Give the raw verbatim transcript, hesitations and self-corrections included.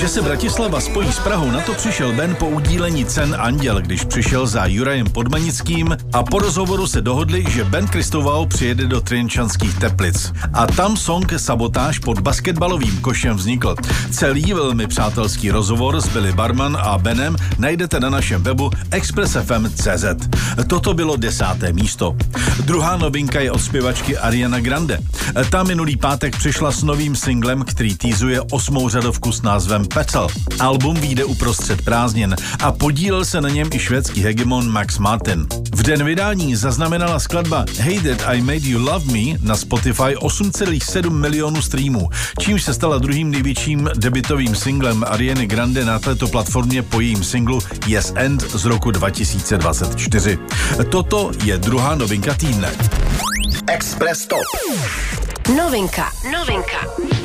Že se Bratislava spojí s Prahou, na to přišel Ben po udílení cen Anděl, když přišel za Jurajem Podmanickým a po rozhovoru se dohodli, že Ben Kristovau přijede do Třinčanských Teplic. A tam song Sabotáž pod basketbalovým košem vznikl. Celý velmi přátelský rozhovor s Billy Barman a Benem najdete na našem webu express f m tečka c z. Toto bylo desáté místo. Druhá novinka je od zpěvačky Ariana Grande. Ta minulý pátek přišla s novým singlem, který týzuje osmou řadovku s názvem Petal. Album vyjde uprostřed prázdnin a podílel se na něm i švédský hegemon Max Martin. V den vydání zaznamenala skladba Hey That I Made You Love Me na Spotify osm celá sedm milionů streamů, čímž se stala druhým největším debutovým singlem Ariany Grande na této platformě po jejím singlu Yes and z roku dva tisíce dvacet čtyři. Toto je druhá novinka týdne. Express Top. Novinka, novinka.